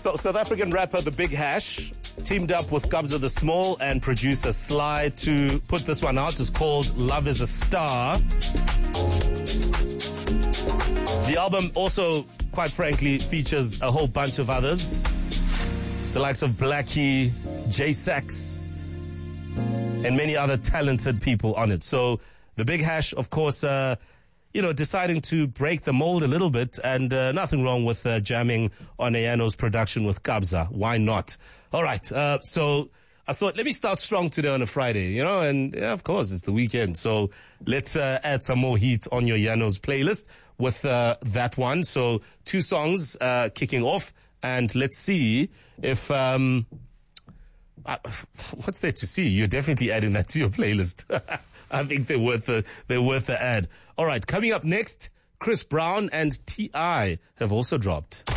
So South African rapper The Big Hash teamed up with Kabza the Small and producer Sly to put this one out. It's called Love is a Star. The album also, quite frankly, features a whole bunch of others. The likes of Blackie, J-Sax, and many other talented people on it. So The Big Hash, of course, deciding to break the mold a little bit, and nothing wrong with jamming on Ayano's production with Kabza. Why not? All right, so I thought, let me start strong today on a Friday, and yeah, of course, it's the weekend. So let's add some more heat on your Yano's playlist with that one. So 2 songs kicking off, and let's see if... what's there to see? You're definitely adding that to your playlist. I think they're worth the ad. All right, coming up next, Chris Brown and T.I. have also dropped.